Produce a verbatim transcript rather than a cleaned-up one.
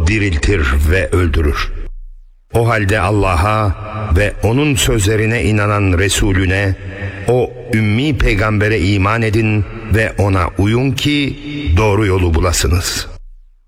diriltir ve öldürür. O halde Allah'a ve onun sözlerine inanan Resulüne, o ümmi peygambere iman edin ve ona uyun ki doğru yolu bulasınız.